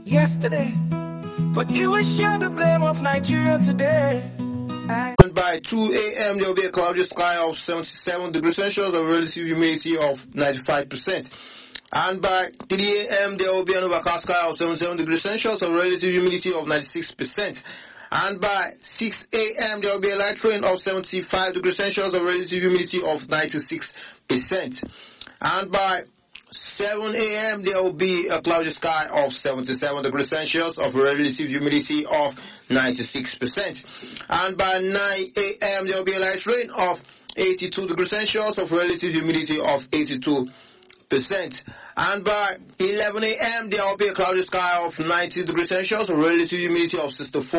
yesterday, but you will share the blame of Nigeria today. And by 2 a.m. there will be a cloudy sky of 77 degrees Celsius, a relative humidity of 95%. And by 3 a.m. there will be an overcast sky of 77 degrees Celsius, a relative humidity of 96%. And by 6 a.m. there will be a light rain of 75 degrees Celsius, a relative humidity of 96%. And by 7 a.m. there will be a cloudy sky of 77 degrees Celsius, of a relative humidity of 96%. And by 9 a.m. there will be a light rain of 82 degrees Celsius, of relative humidity of 82%. And by 11 a.m. there will be a cloudy sky of 90 degrees Celsius, a relative humidity of 64%.